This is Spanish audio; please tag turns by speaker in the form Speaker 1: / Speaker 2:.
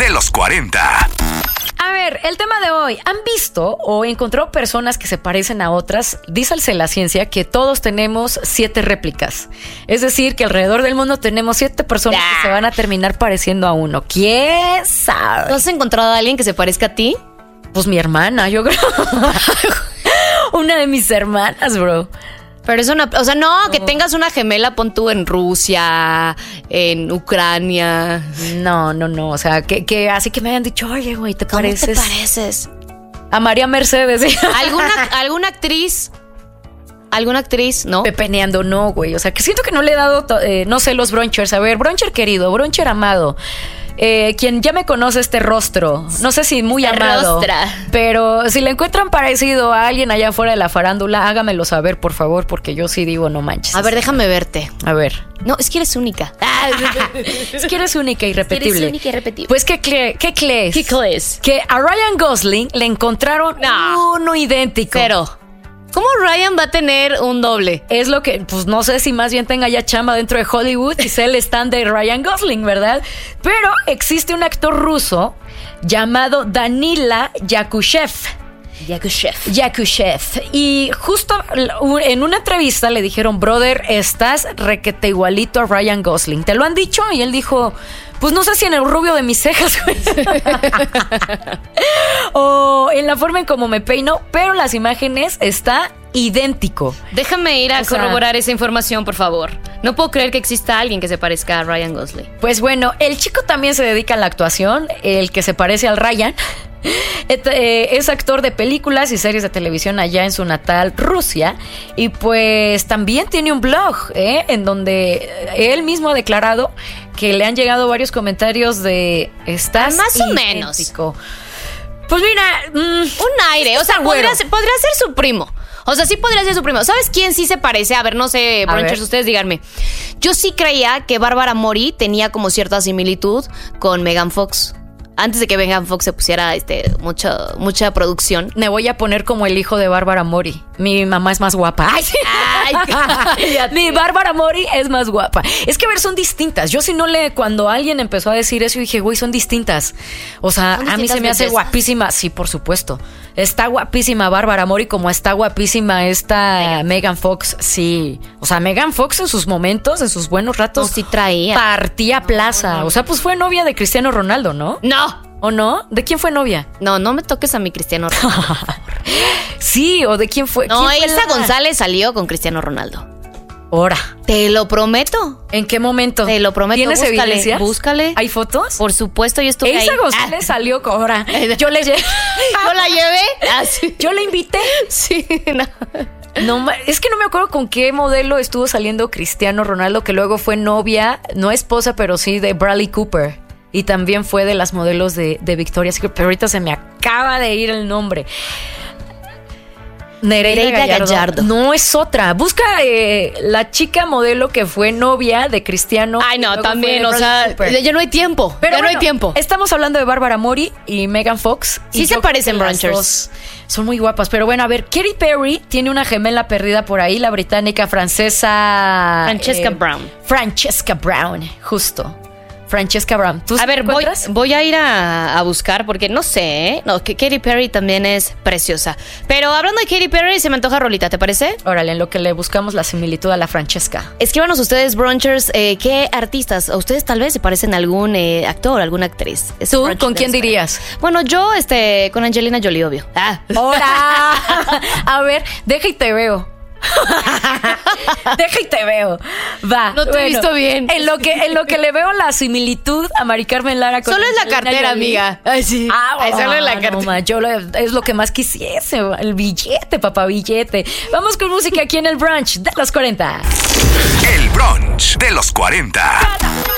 Speaker 1: de los 40.
Speaker 2: A ver, el tema de hoy. ¿Han visto o encontrado personas que se parecen a otras? Díce la ciencia que todos tenemos 7 réplicas. Es decir, que alrededor del mundo tenemos 7 personas que se van a terminar pareciendo a uno. ¿Quién sabe?
Speaker 3: ¿Tú has encontrado a alguien que se parezca a ti?
Speaker 2: Pues mi hermana, yo creo. Una de mis hermanas, bro.
Speaker 3: Pero es una... O sea, no, que tengas una gemela, pon tú en Rusia, en Ucrania.
Speaker 2: No. O sea, que así que me hayan dicho, oye, güey, ¿te pareces?
Speaker 3: ¿Cómo te pareces?
Speaker 2: A María Mercedes.
Speaker 3: ¿Alguna actriz? ¿Alguna actriz? ¿No?
Speaker 2: Pepeneando, no, güey. O sea, que siento que no le he dado, no sé, los brunchers. A ver, bruncher querido, bruncher amado. Quien ya me conoce este rostro, no sé si muy amado, pero si le encuentran parecido a alguien allá afuera de la farándula, hágamelo saber, por favor, porque yo sí digo, no manches.
Speaker 3: A ver, déjame verte.
Speaker 2: A ver.
Speaker 3: No, es que eres única.
Speaker 2: Es que eres única y repetible.
Speaker 3: Eres única y repetible.
Speaker 2: Pues, ¿qué crees?
Speaker 3: ¿Qué crees?
Speaker 2: Que a Ryan Gosling le encontraron uno idéntico.
Speaker 3: Pero... ¿cómo Ryan va a tener un doble?
Speaker 2: Es lo que, pues no sé si más bien tenga ya chamba dentro de Hollywood y sea el stand de Ryan Gosling, ¿verdad? Pero existe un actor ruso llamado Danila Yakushev. Y justo en una entrevista le dijeron, brother, estás requete igualito a Ryan Gosling. ¿Te lo han dicho? Y él dijo, pues no sé si en el rubio de mis cejas, güey. O en la forma en cómo me peino, pero las imágenes está idéntico.
Speaker 3: Déjame ir a corroborar esa información, por favor. No puedo creer que exista alguien que se parezca a Ryan Gosling.
Speaker 2: Pues bueno, el chico también se dedica a la actuación, el que se parece al Ryan. Es actor de películas y series de televisión allá en su natal Rusia. Y pues también tiene un blog, en donde él mismo ha declarado que le han llegado varios comentarios de estás
Speaker 3: más o
Speaker 2: idéntico.
Speaker 3: menos.
Speaker 2: Pues mira,
Speaker 3: un aire, o sea, podría ser su primo. O sea, sí podría ser su primo. ¿Sabes quién sí se parece? A ver, no sé, brunchers, ustedes díganme. Yo sí creía que Bárbara Mori tenía como cierta similitud con Megan Fox. Antes de que Megan Fox se pusiera mucha producción.
Speaker 2: Me voy a poner como el hijo de Bárbara Mori. Mi mamá es más guapa. Ay, sí. Mi Bárbara Mori es más guapa. Es que, a ver, son distintas. Yo cuando alguien empezó a decir eso, dije, güey, son distintas. O sea, a mí se me hace guapísima. Sí, por supuesto. Está guapísima Bárbara Mori como está guapísima esta Megan Fox. Sí. O sea, Megan Fox en sus momentos, en sus buenos ratos,
Speaker 3: sí traía.
Speaker 2: Partía plaza. O sea, pues fue novia de Cristiano Ronaldo, ¿no?
Speaker 3: No.
Speaker 2: ¿O no? ¿De quién fue novia?
Speaker 3: No me toques a mi Cristiano Ronaldo, por favor.
Speaker 2: Sí, ¿o de quién fue?
Speaker 3: No,
Speaker 2: ¿quién fue
Speaker 3: Elsa González salió con Cristiano Ronaldo.
Speaker 2: Ahora.
Speaker 3: Te lo prometo.
Speaker 2: ¿En qué momento?
Speaker 3: Te lo prometo.
Speaker 2: ¿Tienes evidencias?
Speaker 3: Búscale.
Speaker 2: ¿Hay fotos?
Speaker 3: Por supuesto, yo estuve ahí.
Speaker 2: Elsa González salió con ahora.
Speaker 3: Yo la llevé. Sí.
Speaker 2: Yo la invité.
Speaker 3: Sí, no.
Speaker 2: No, es que no me acuerdo con qué modelo estuvo saliendo Cristiano Ronaldo, que luego fue novia, no esposa, pero sí de Bradley Cooper. Y también fue de las modelos de Victoria's Secret, pero ahorita se me acaba de ir el nombre. Nereida Gallardo. No, es otra. Busca la chica modelo que fue novia de Cristiano.
Speaker 3: Ay, no, también, o sea, ya no hay tiempo.
Speaker 2: Pero
Speaker 3: ya no hay tiempo.
Speaker 2: Estamos hablando de Bárbara Mori y Megan Fox.
Speaker 3: Sí, se parecen, brunchers.
Speaker 2: Son muy guapas, pero bueno, a ver, Katy Perry tiene una gemela perdida por ahí, la británica francesa... Francesca Brown, justo. Francesca Brown.
Speaker 3: A ver, voy a ir a buscar porque no sé, ¿eh? No, que Katy Perry también es preciosa. Pero hablando de Katy Perry, se me antoja rolita, ¿te parece?
Speaker 2: Órale, en lo que le buscamos la similitud a la Francesca.
Speaker 3: Escríbanos ustedes, brunchers, ¿qué artistas? ¿A ustedes tal vez se parecen a algún actor, alguna actriz?
Speaker 2: ¿Tú con quién dirías?
Speaker 3: Bueno, yo con Angelina Jolie, obvio.
Speaker 2: ¡Hora! A ver, deja y te veo. Deja y te veo. Va.
Speaker 3: No te he visto bien.
Speaker 2: En lo que le veo la similitud a Mari Carmen Lara con
Speaker 3: solo es la cartera, amiga. Ay, sí. Solo es la cartera.
Speaker 2: Es lo que más quisiese. El billete, papá, billete. Vamos con música aquí en el brunch de los 40.
Speaker 1: El brunch de los 40.